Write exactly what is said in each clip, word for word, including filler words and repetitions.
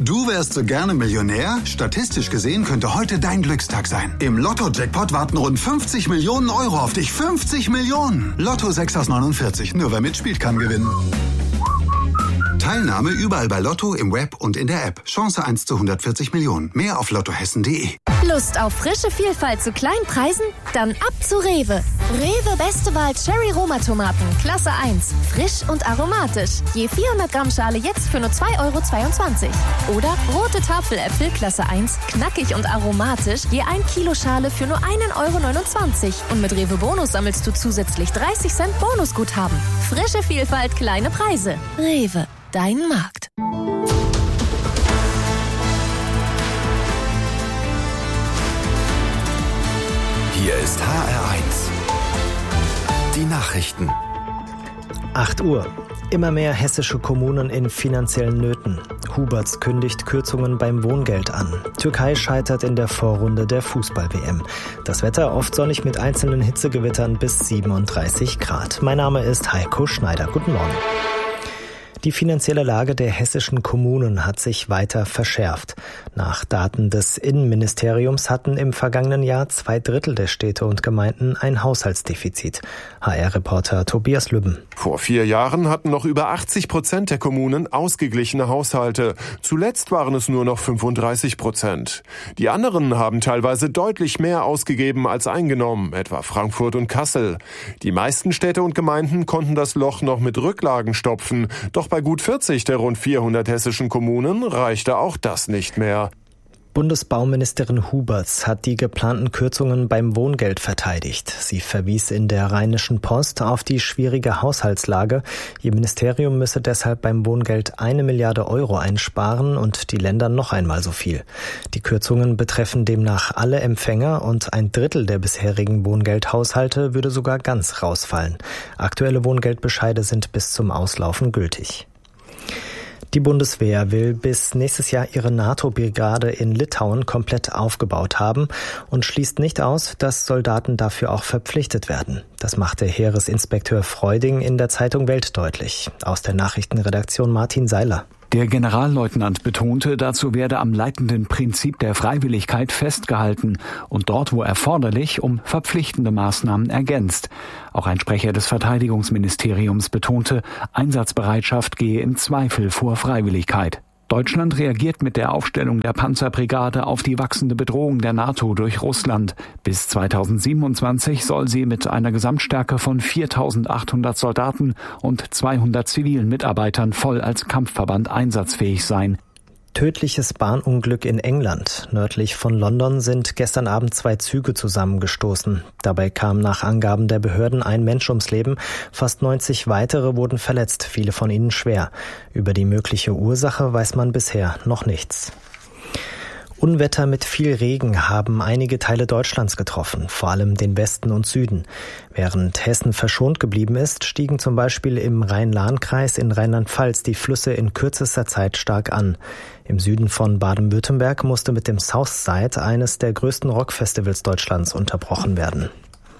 Du wärst so gerne Millionär? Statistisch gesehen könnte heute dein Glückstag sein. Im Lotto-Jackpot warten rund fünfzig Millionen Euro auf dich. fünfzig Millionen! Lotto sechs aus neunundvierzig. Nur wer mitspielt, kann gewinnen. Teilnahme überall bei Lotto, im Web und in der App. Chance eins zu hundertvierzig Millionen. Mehr auf lottohessen punkt de. Lust auf frische Vielfalt zu kleinen Preisen? Dann ab zu Rewe. Rewe Beste Wahl Cherry Roma Tomaten, Klasse eins. Frisch und aromatisch. Je vierhundert Gramm Schale jetzt für nur zwei Euro zweiundzwanzig. Oder rote Tafeläpfel, Klasse eins, knackig und aromatisch. Je ein Kilo Schale für nur einen Euro neunundzwanzig. Und mit Rewe Bonus sammelst du zusätzlich dreißig Cent Bonusguthaben. Frische Vielfalt, kleine Preise. Rewe, dein Markt. Hier ist H R eins. Die Nachrichten. acht Uhr. Immer mehr hessische Kommunen in finanziellen Nöten. Huberts kündigt Kürzungen beim Wohngeld an. Türkei scheitert in der Vorrunde der Fußball-W M. Das Wetter oft sonnig mit einzelnen Hitzegewittern bis siebenunddreißig Grad. Mein Name ist Heiko Schneider. Guten Morgen. Die finanzielle Lage der hessischen Kommunen hat sich weiter verschärft. Nach Daten des Innenministeriums hatten im vergangenen Jahr zwei Drittel der Städte und Gemeinden ein Haushaltsdefizit. H R-Reporter Tobias Lübben. Vor vier Jahren hatten noch über achtzig Prozent der Kommunen ausgeglichene Haushalte. Zuletzt waren es nur noch fünfunddreißig Prozent. Die anderen haben teilweise deutlich mehr ausgegeben als eingenommen, etwa Frankfurt und Kassel. Die meisten Städte und Gemeinden konnten das Loch noch mit Rücklagen stopfen. Doch bei gut vierzig der rund vierhundert hessischen Kommunen reichte auch das nicht mehr. Bundesbauministerin Huberts hat die geplanten Kürzungen beim Wohngeld verteidigt. Sie verwies in der Rheinischen Post auf die schwierige Haushaltslage. Ihr Ministerium müsse deshalb beim Wohngeld eine Milliarde Euro einsparen und die Länder noch einmal so viel. Die Kürzungen betreffen demnach alle Empfänger und ein Drittel der bisherigen Wohngeldhaushalte würde sogar ganz rausfallen. Aktuelle Wohngeldbescheide sind bis zum Auslaufen gültig. Die Bundeswehr will bis nächstes Jahr ihre NATO-Brigade in Litauen komplett aufgebaut haben und schließt nicht aus, dass Soldaten dafür auch verpflichtet werden. Das machte Heeresinspekteur Freuding in der Zeitung Welt deutlich. Aus der Nachrichtenredaktion Martin Seiler. Der Generalleutnant betonte, dazu werde am leitenden Prinzip der Freiwilligkeit festgehalten und dort, wo erforderlich, um verpflichtende Maßnahmen ergänzt. Auch ein Sprecher des Verteidigungsministeriums betonte, Einsatzbereitschaft gehe im Zweifel vor Freiwilligkeit. Deutschland reagiert mit der Aufstellung der Panzerbrigade auf die wachsende Bedrohung der NATO durch Russland. Bis zweitausendsiebenundzwanzig soll sie mit einer Gesamtstärke von viertausendachthundert Soldaten und zweihundert zivilen Mitarbeitern voll als Kampfverband einsatzfähig sein. Tödliches Bahnunglück in England. Nördlich von London sind gestern Abend zwei Züge zusammengestoßen. Dabei kam nach Angaben der Behörden ein Mensch ums Leben. Fast neunzig weitere wurden verletzt, viele von ihnen schwer. Über die mögliche Ursache weiß man bisher noch nichts. Unwetter mit viel Regen haben einige Teile Deutschlands getroffen, vor allem den Westen und Süden. Während Hessen verschont geblieben ist, stiegen zum Beispiel im Rhein-Lahn-Kreis in Rheinland-Pfalz die Flüsse in kürzester Zeit stark an. Im Süden von Baden-Württemberg musste mit dem Southside eines der größten Rockfestivals Deutschlands unterbrochen werden.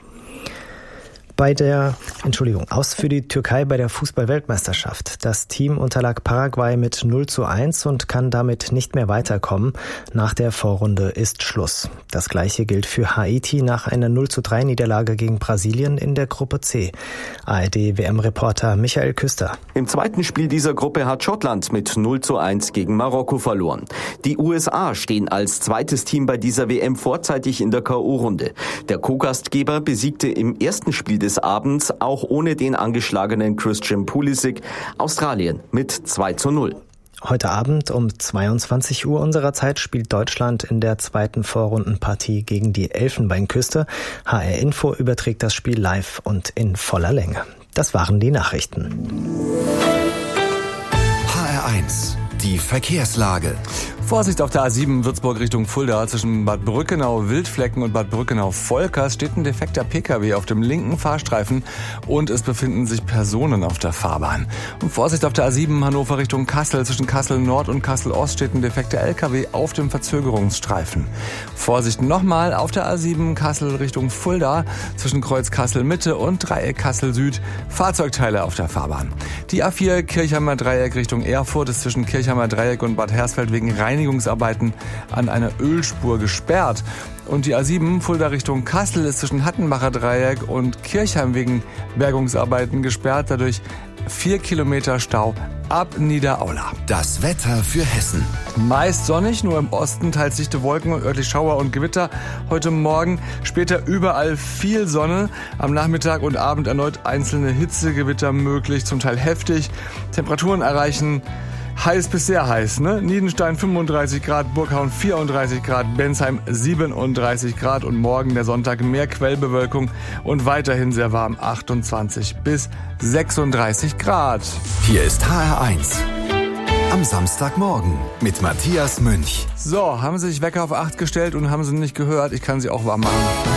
Bei der, Entschuldigung, aus für die Türkei bei der Fußball-Weltmeisterschaft. Das Team unterlag Paraguay mit null zu eins und kann damit nicht mehr weiterkommen. Nach der Vorrunde ist Schluss. Das Gleiche gilt für Haiti nach einer null zu drei Niederlage gegen Brasilien in der Gruppe C. A R D-W M-Reporter Michael Küster. Im zweiten Spiel dieser Gruppe hat Schottland mit null zu eins gegen Marokko verloren. Die U S A stehen als zweites Team bei dieser W M vorzeitig in der K O-Runde. Der Co-Gastgeber besiegte im ersten Spiel des Abends auch ohne den angeschlagenen Christian Pulisic Australien mit zwei zu null. Heute Abend um zweiundzwanzig Uhr unserer Zeit spielt Deutschland in der zweiten Vorrundenpartie gegen die Elfenbeinküste. H R Info überträgt das Spiel live und in voller Länge. Das waren die Nachrichten. H R eins. Die Verkehrslage. Vorsicht auf der A sieben Würzburg Richtung Fulda. Zwischen Bad Brückenau-Wildflecken und Bad Brückenau-Volkers steht ein defekter Pkw auf dem linken Fahrstreifen und es befinden sich Personen auf der Fahrbahn. Und Vorsicht auf der A sieben Hannover Richtung Kassel. Zwischen Kassel Nord und Kassel Ost steht ein defekter L K W auf dem Verzögerungsstreifen. Vorsicht nochmal auf der A sieben Kassel Richtung Fulda. Zwischen Kreuz Kassel Mitte und Dreieck Kassel Süd. Fahrzeugteile auf der Fahrbahn. Die A vier Kirchheimer Dreieck Richtung Erfurt ist zwischen Kirchheimer Dreieck und Bad Hersfeld wegen Reinigungsarbeiten an einer Ölspur gesperrt. Und die A sieben Fulda Richtung Kassel ist zwischen Hattenbacher Dreieck und Kirchheim wegen Bergungsarbeiten gesperrt. Dadurch vier Kilometer Stau ab Niederaula. Das Wetter für Hessen. Meist sonnig, nur im Osten teils dichte Wolken und örtlich Schauer und Gewitter. Heute Morgen später überall viel Sonne. Am Nachmittag und Abend erneut einzelne Hitzegewitter möglich, zum Teil heftig. Temperaturen erreichen heiß bis sehr heiß, ne? Niedenstein fünfunddreißig Grad, Burghauen vierunddreißig Grad, Bensheim siebenunddreißig Grad und morgen der Sonntag mehr Quellbewölkung und weiterhin sehr warm, achtundzwanzig bis sechsunddreißig Grad. Hier ist H R eins. Am Samstagmorgen mit Matthias Münch. So, haben Sie sich Wecker auf acht gestellt und haben Sie nicht gehört? Ich kann Sie auch warm machen.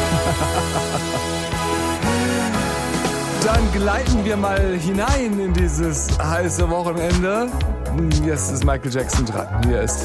Dann gleiten wir mal hinein in dieses heiße Wochenende. Jetzt ist Michael Jackson dran. Hier ist